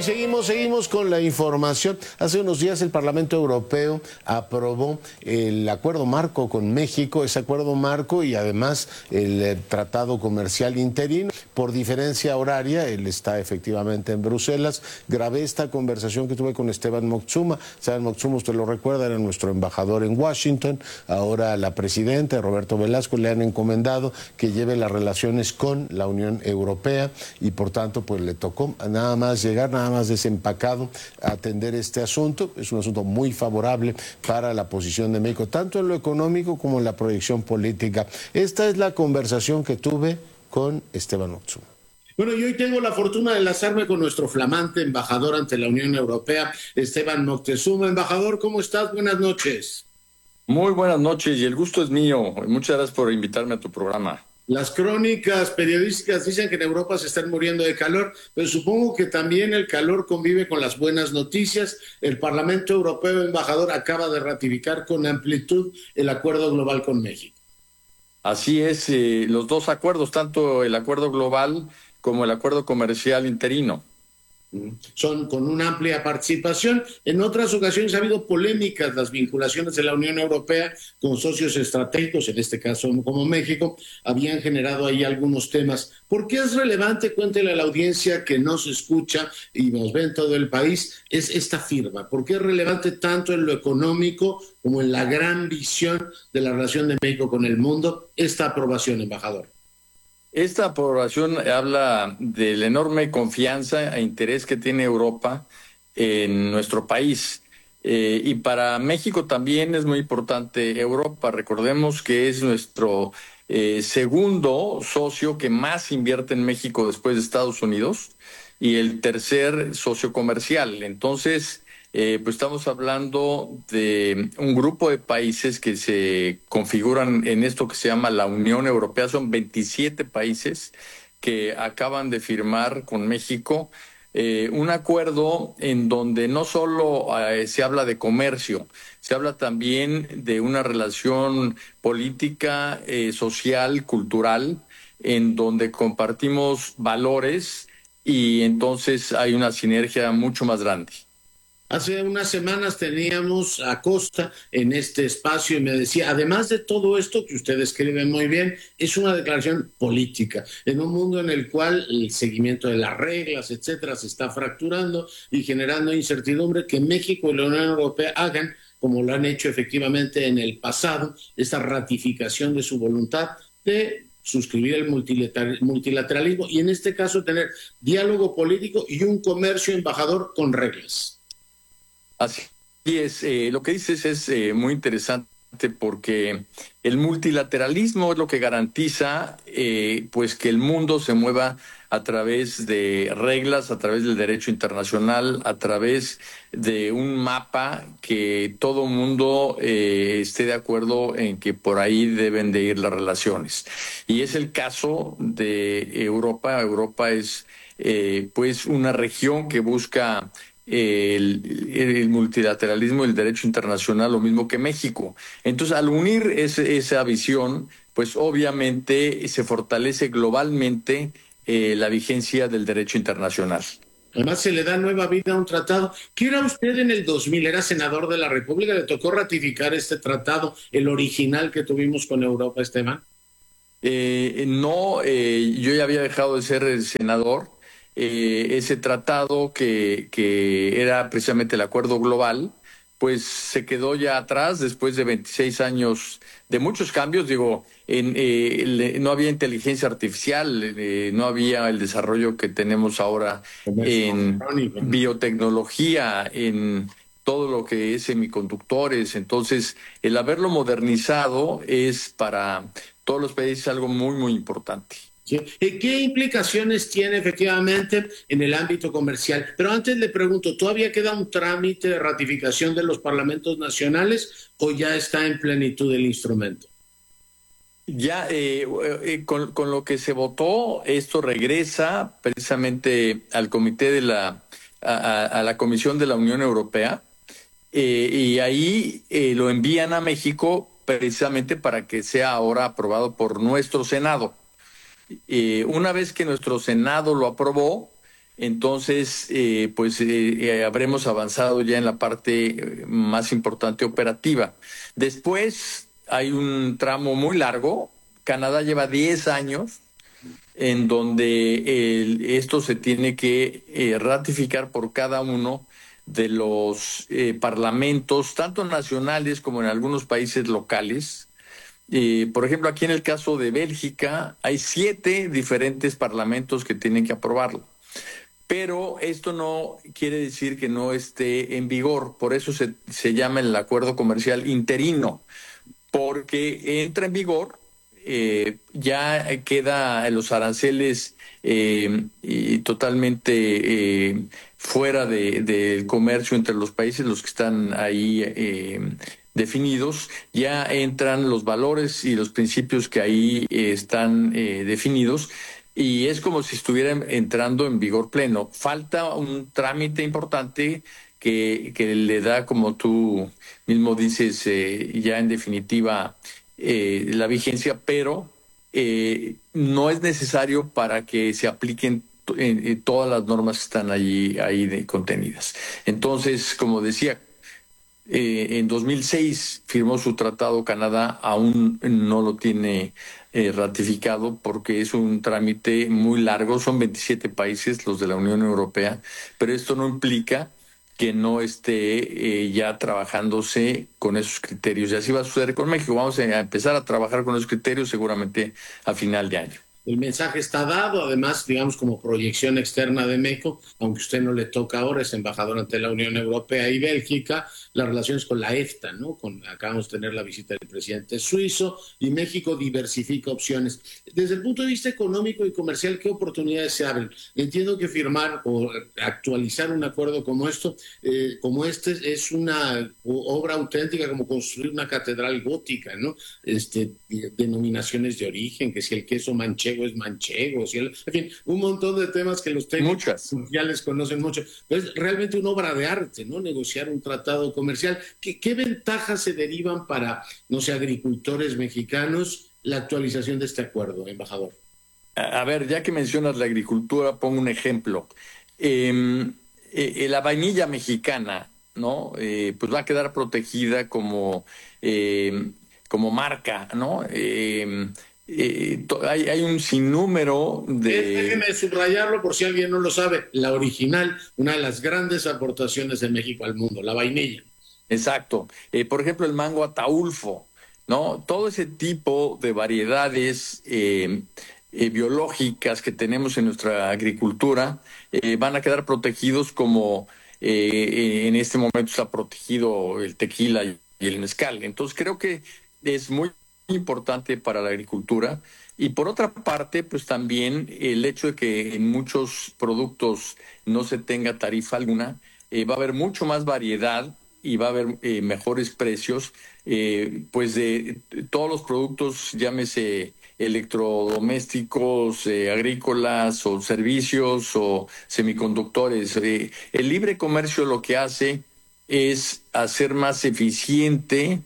y seguimos con la información. Hace unos días el Parlamento Europeo aprobó el acuerdo marco con México, ese acuerdo marco y además el tratado comercial interino. Por diferencia horaria, él está efectivamente en Bruselas. Grabé esta conversación que tuve con Esteban Moctezuma. Esteban Moctezuma, usted lo recuerda, era nuestro embajador en Washington. Ahora la presidenta, Roberto Velasco, le han encomendado que lleve las relaciones con la Unión Europea y por tanto pues le tocó nada más llegar, nada más desempacado a atender este asunto. Es un asunto muy favorable para la posición de México, tanto en lo económico como en la proyección política. Esta es la conversación que tuve con Esteban Moctezuma. Bueno, y hoy tengo la fortuna de enlazarme con nuestro flamante embajador ante la Unión Europea, Esteban Moctezuma. Embajador, ¿cómo estás? Buenas noches. Muy buenas noches y el gusto es mío. Muchas gracias por invitarme a tu programa. Las crónicas periodísticas dicen que en Europa se están muriendo de calor, pero supongo que también el calor convive con las buenas noticias. El Parlamento Europeo, embajador, acaba de ratificar con amplitud el acuerdo global con México. Así es, los dos acuerdos, tanto el acuerdo global como el acuerdo comercial interino. Son con una amplia participación. En otras ocasiones ha habido polémicas. Las vinculaciones de la Unión Europea con socios estratégicos, en este caso como México, habían generado ahí algunos temas. ¿Por qué es relevante? Cuéntele a la audiencia que nos escucha y nos ve en todo el país, es esta firma. ¿Por qué es relevante tanto en lo económico como en la gran visión de la relación de México con el mundo esta aprobación, embajador? Esta aprobación habla de la enorme confianza e interés que tiene Europa en nuestro país. Y para México también es muy importante Europa. Recordemos que es nuestro segundo socio que más invierte en México después de Estados Unidos y el tercer socio comercial. Entonces, pues estamos hablando de un grupo de países que se configuran en esto que se llama la Unión Europea. Son 27 países que acaban de firmar con México un acuerdo en donde no solo se habla de comercio, se habla también de una relación política, social, cultural, en donde compartimos valores y entonces hay una sinergia mucho más grande. Hace unas semanas teníamos a Costa en este espacio y me decía, además de todo esto que usted escribe muy bien, es una declaración política. En un mundo en el cual el seguimiento de las reglas, etcétera, se está fracturando y generando incertidumbre, que México y la Unión Europea hagan, como lo han hecho efectivamente en el pasado, esta ratificación de su voluntad de suscribir el multilateralismo y en este caso tener diálogo político y un comercio, embajador, con reglas. Así es, lo que dices es muy interesante porque el multilateralismo es lo que garantiza pues que el mundo se mueva a través de reglas, a través del derecho internacional, a través de un mapa que todo mundo esté de acuerdo en que por ahí deben de ir las relaciones. Y es el caso de Europa. Europa es pues una región que busca el multilateralismo y el derecho internacional, lo mismo que México. Entonces, al unir esa visión, pues obviamente se fortalece globalmente la vigencia del derecho internacional. Además, se le da nueva vida a un tratado. ¿Qué era usted en el 2000? Era senador de la República. ¿Le tocó ratificar este tratado, el original que tuvimos con Europa, Esteban? No, yo ya había dejado de ser el senador. Ese tratado que era precisamente el acuerdo global, pues se quedó ya atrás después de 26 años de muchos cambios. Digo, no había inteligencia artificial, no había el desarrollo que tenemos ahora en biotecnología, en todo lo que es semiconductores. Entonces, el haberlo modernizado es para todos los países algo muy, muy importante. ¿Sí? ¿Qué implicaciones tiene efectivamente en el ámbito comercial? Pero antes le pregunto, ¿todavía queda un trámite de ratificación de los parlamentos nacionales o ya está en plenitud el instrumento? Ya con lo que se votó, esto regresa precisamente al comité de a la Comisión de la Unión Europea y ahí lo envían a México precisamente para que sea ahora aprobado por nuestro Senado. Una vez que nuestro Senado lo aprobó, entonces habremos avanzado ya en la parte más importante operativa. Después hay un tramo muy largo. Canadá lleva 10 años en donde esto se tiene que ratificar por cada uno de los parlamentos, tanto nacionales como en algunos países locales. Por ejemplo, aquí en el caso de Bélgica hay 7 diferentes parlamentos que tienen que aprobarlo. Pero esto no quiere decir que no esté en vigor, por eso se llama el acuerdo comercial interino, porque entra en vigor, ya queda los aranceles y totalmente fuera del comercio entre los países, los que están ahí definidos, ya entran los valores y los principios que ahí están definidos. Y es como si estuvieran entrando en vigor pleno. Falta un trámite importante que le da, como tú mismo dices, ya en definitiva la vigencia, pero no es necesario para que se apliquen todas las normas que están ahí contenidas. Entonces, como decía, en 2006 firmó su tratado Canadá, aún no lo tiene ratificado porque es un trámite muy largo, son 27 países los de la Unión Europea, pero esto no implica que no esté ya trabajándose con esos criterios. Y así va a suceder con México. Vamos a empezar a trabajar con esos criterios seguramente a final de año. El mensaje está dado, además, digamos, como proyección externa de México, aunque usted no le toca ahora, es embajador ante la Unión Europea y Bélgica, las relaciones con la EFTA, ¿no? Acabamos de tener la visita del presidente suizo y México diversifica opciones. Desde el punto de vista económico y comercial, ¿qué oportunidades se abren? Entiendo que firmar o actualizar un acuerdo como este es una obra auténtica, como construir una catedral gótica, ¿no? Denominaciones de origen, que si el queso manchego es manchego, en fin, un montón de temas que los técnicos sociales conocen mucho. Pero es realmente una obra de arte, ¿no? Negociar un tratado comercial. ¿Qué ventajas se derivan para, no sé, agricultores mexicanos la actualización de este acuerdo, embajador? A ver, ya que mencionas la agricultura, pongo un ejemplo. La vainilla mexicana, ¿no? Pues va a quedar protegida como marca, ¿no? Hay un sinnúmero de... Déjeme subrayarlo por si alguien no lo sabe. La original, una de las grandes aportaciones de México al mundo, la vainilla. Exacto. Por ejemplo, el mango ataulfo, ¿no? Todo ese tipo de variedades biológicas que tenemos en nuestra agricultura van a quedar protegidos como en este momento está protegido el tequila y el mezcal. Entonces creo que es muy importante para la agricultura. Y por otra parte, pues también el hecho de que en muchos productos no se tenga tarifa alguna, va a haber mucho más variedad y va a haber mejores precios, pues de todos los productos, llámese electrodomésticos, agrícolas o servicios o semiconductores. El libre comercio lo que hace es hacer más eficiente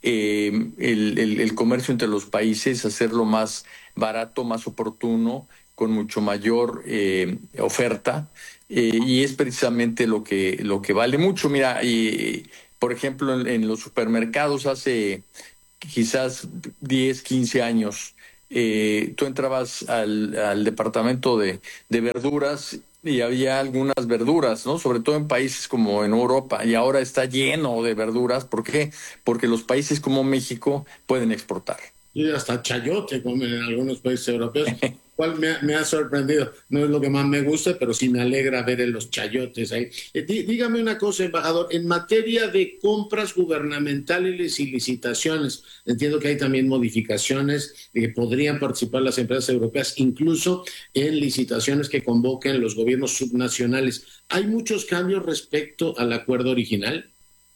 el comercio entre los países, hacerlo más barato, más oportuno, con mucho mayor oferta, y es precisamente lo que vale mucho. Mira, por ejemplo, en los supermercados hace quizás 10, 15 años, tú entrabas al departamento de verduras y había algunas verduras, ¿no? Sobre todo en países como en Europa, y ahora está lleno de verduras. ¿Por qué? Porque los países como México pueden exportar. Y hasta chayote comen en algunos países europeos, cual me ha sorprendido. No es lo que más me gusta, pero sí me alegra ver los chayotes ahí. Dígame una cosa, embajador, en materia de compras gubernamentales y licitaciones, entiendo que hay también modificaciones que podrían participar las empresas europeas, incluso en licitaciones que convoquen los gobiernos subnacionales. ¿Hay muchos cambios respecto al acuerdo original?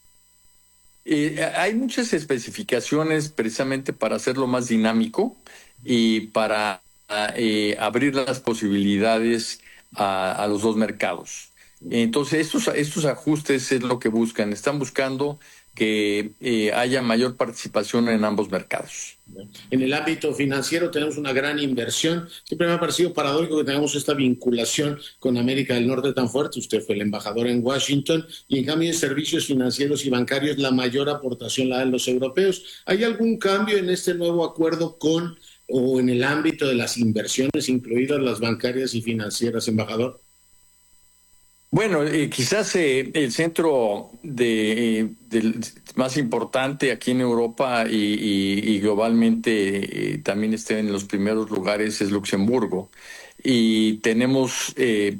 Hay muchas especificaciones precisamente para hacerlo más dinámico y para abrir las posibilidades a los dos mercados. Entonces, estos ajustes es lo que buscan. Están buscando que haya mayor participación en ambos mercados. En el ámbito financiero tenemos una gran inversión. Siempre me ha parecido paradójico que tengamos esta vinculación con América del Norte tan fuerte. Usted fue el embajador en Washington y en cambio en servicios financieros y bancarios la mayor aportación la dan los europeos. ¿Hay algún cambio en este nuevo acuerdo con o en el ámbito de las inversiones, incluidas las bancarias y financieras, embajador? Bueno, quizás el centro del más importante aquí en Europa y globalmente también esté en los primeros lugares es Luxemburgo. Y tenemos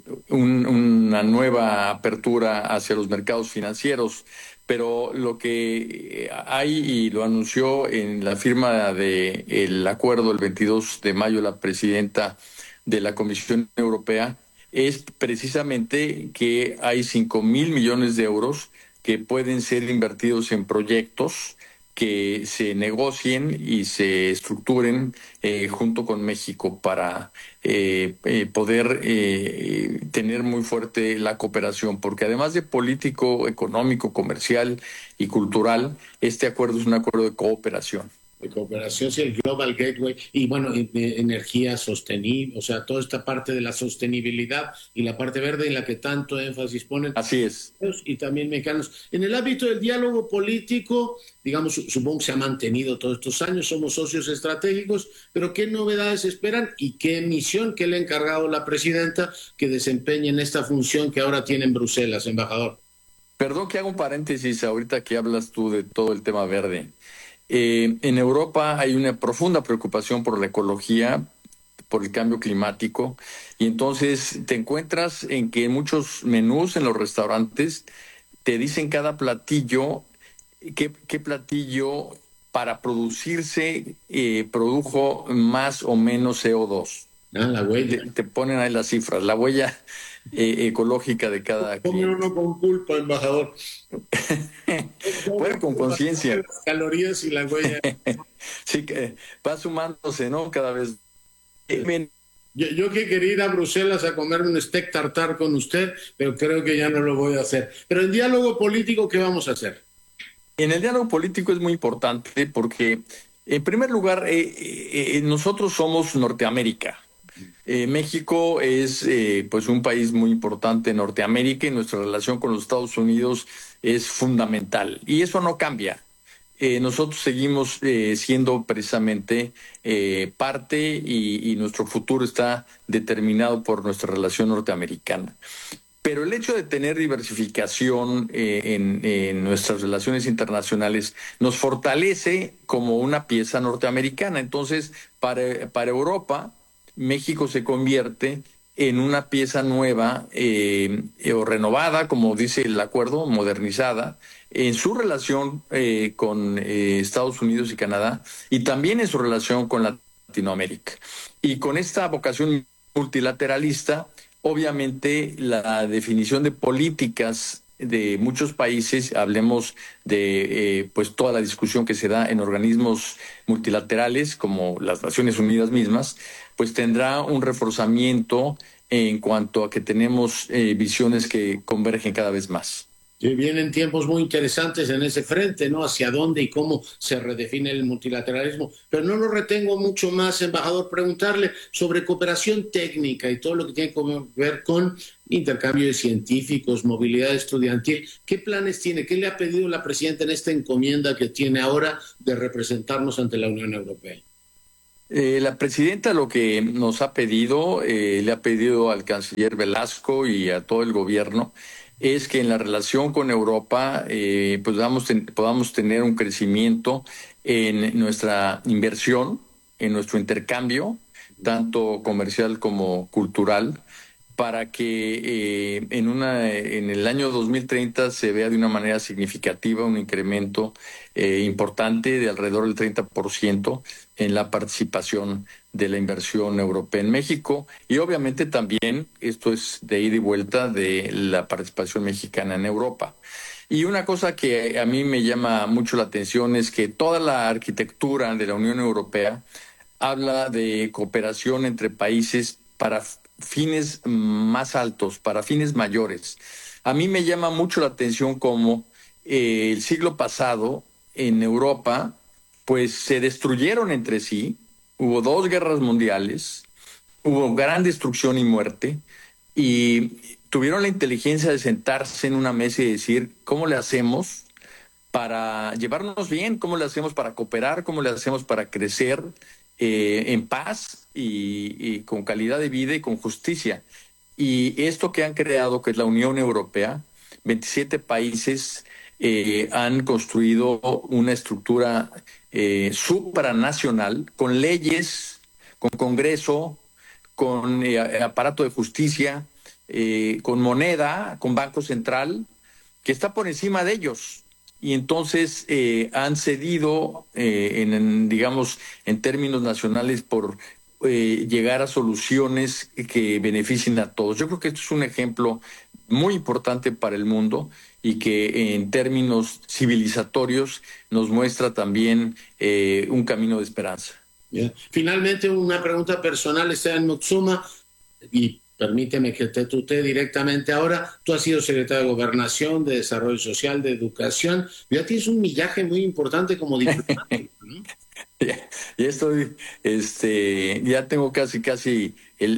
una nueva apertura hacia los mercados financieros, pero lo que hay y lo anunció en la firma del acuerdo el 22 de mayo la presidenta de la Comisión Europea es precisamente que hay 5.000 millones de euros que pueden ser invertidos en proyectos que se negocien y se estructuren junto con México para poder tener muy fuerte la cooperación, porque además de político, económico, comercial y cultural, este acuerdo es un acuerdo de cooperación. De cooperación, sí, el Global Gateway y bueno, energía sostenible, o sea, toda esta parte de la sostenibilidad y la parte verde en la que tanto énfasis ponen. Así es. Y también mexicanos. En el ámbito del diálogo político, digamos, supongo que se ha mantenido todos estos años, somos socios estratégicos, pero ¿qué novedades esperan y qué misión que le ha encargado la presidenta que desempeñe en esta función que ahora tiene en Bruselas, embajador? Perdón que haga un paréntesis ahorita que hablas tú de todo el tema verde. En Europa hay una profunda preocupación por la ecología, por el cambio climático, y entonces te encuentras en que muchos menús en los restaurantes te dicen cada platillo, qué platillo para producirse produjo más o menos CO2. Ah, la huella. Te ponen ahí las cifras, la huella ecológica de cada Come cliente. uno con culpa, embajador. Bueno, con conciencia. Las calorías y la huella. Sí, que va sumándose, ¿no? Cada vez. Yo que quería ir a Bruselas a comerme un steak tartar con usted, pero creo que ya no lo voy a hacer. Pero en diálogo político, ¿qué vamos a hacer? En el diálogo político es muy importante porque, en primer lugar, nosotros somos Norteamérica. México es pues un país muy importante en Norteamérica y nuestra relación con los Estados Unidos es fundamental. Y eso no cambia. Nosotros seguimos siendo precisamente parte y nuestro futuro está determinado por nuestra relación norteamericana. Pero el hecho de tener diversificación en nuestras relaciones internacionales nos fortalece como una pieza norteamericana. Entonces, para Europa, México se convierte en una pieza nueva o renovada, como dice el acuerdo, modernizada, en su relación con Estados Unidos y Canadá y también en su relación con Latinoamérica. Y con esta vocación multilateralista, obviamente la definición de políticas de muchos países, hablemos de pues toda la discusión que se da en organismos multilaterales como las Naciones Unidas mismas, pues tendrá un reforzamiento en cuanto a que tenemos visiones que convergen cada vez más. Sí, vienen tiempos muy interesantes en ese frente, ¿no? Hacia dónde y cómo se redefine el multilateralismo. Pero no lo retengo mucho más, embajador, preguntarle sobre cooperación técnica y todo lo que tiene que ver con intercambio de científicos, movilidad estudiantil. ¿Qué planes tiene? ¿Qué le ha pedido la presidenta en esta encomienda que tiene ahora de representarnos ante la Unión Europea? La presidenta lo que nos ha pedido, le ha pedido al canciller Velasco y a todo el gobierno, es que en la relación con Europa pues podamos tener un crecimiento en nuestra inversión, en nuestro intercambio, tanto comercial como cultural, para que en el año 2030 se vea de una manera significativa un incremento importante de alrededor del 30% en la participación de la inversión europea en México y obviamente también esto es de ida y vuelta de la participación mexicana en Europa. Y una cosa que a mí me llama mucho la atención es que toda la arquitectura de la Unión Europea habla de cooperación entre países para fines más altos, para fines mayores. A mí me llama mucho la atención cómo el siglo pasado en Europa, pues se destruyeron entre sí, hubo 2 guerras mundiales, hubo gran destrucción y muerte, y tuvieron la inteligencia de sentarse en una mesa y decir, ¿cómo le hacemos para llevarnos bien? ¿Cómo le hacemos para cooperar? ¿Cómo le hacemos para crecer en paz y con calidad de vida y con justicia? Y esto que han creado, que es la Unión Europea, 27 países han construido una estructura supranacional con leyes, con Congreso, con aparato de justicia, con moneda, con Banco Central, que está por encima de ellos. Y entonces han cedido, digamos, en términos nacionales por llegar a soluciones que beneficien a todos. Yo creo que esto es un ejemplo muy importante para el mundo y que en términos civilizatorios nos muestra también un camino de esperanza. Bien. Finalmente, una pregunta personal, Esteban Moctezuma, y permíteme que te tutee directamente ahora. Tú has sido secretario de Gobernación, de Desarrollo Social, de Educación. Ya tienes un millaje muy importante como diplomático, ¿no? Ya estoy, ya tengo casi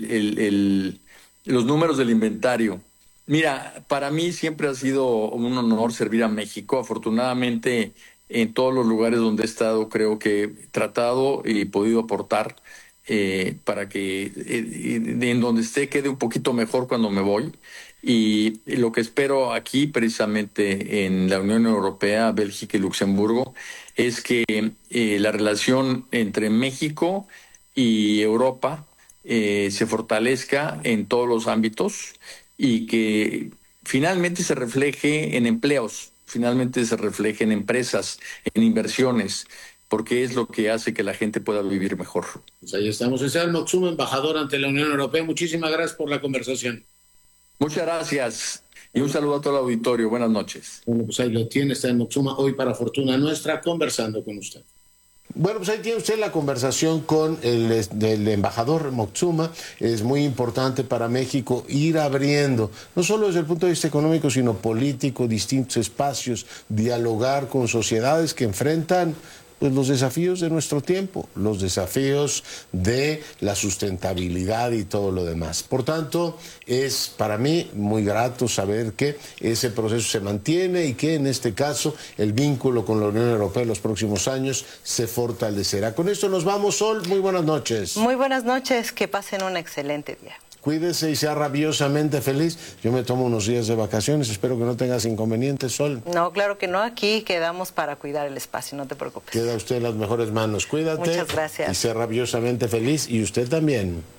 los números del inventario. Mira, para mí siempre ha sido un honor servir a México. Afortunadamente, en todos los lugares donde he estado, creo que he tratado y podido aportar para que en donde esté quede un poquito mejor cuando me voy. Y lo que espero aquí, precisamente en la Unión Europea, Bélgica y Luxemburgo, es que la relación entre México y Europa se fortalezca en todos los ámbitos y que finalmente se refleje en empleos, finalmente se refleje en empresas, en inversiones, porque es lo que hace que la gente pueda vivir mejor. Pues ahí estamos. Esteban Moctezuma, embajador ante la Unión Europea. Muchísimas gracias por la conversación. Muchas gracias y un saludo a todo el auditorio. Buenas noches. Bueno, pues ahí lo tiene, Esteban Moctezuma, hoy para fortuna nuestra, conversando con usted. Bueno, pues ahí tiene usted la conversación con el embajador Moctezuma. Es muy importante para México ir abriendo, no solo desde el punto de vista económico, sino político, distintos espacios, dialogar con sociedades que enfrentan pues los desafíos de nuestro tiempo, los desafíos de la sustentabilidad y todo lo demás. Por tanto, es para mí muy grato saber que ese proceso se mantiene y que en este caso el vínculo con la Unión Europea en los próximos años se fortalecerá. Con esto nos vamos, Sol. Muy buenas noches. Muy buenas noches, que pasen un excelente día. Cuídese y sea rabiosamente feliz. Yo me tomo unos días de vacaciones, espero que no tengas inconvenientes, Sol. No, claro que no, aquí quedamos para cuidar el espacio, no te preocupes. Queda usted en las mejores manos, cuídate. Muchas gracias. Y sea rabiosamente feliz, y usted también.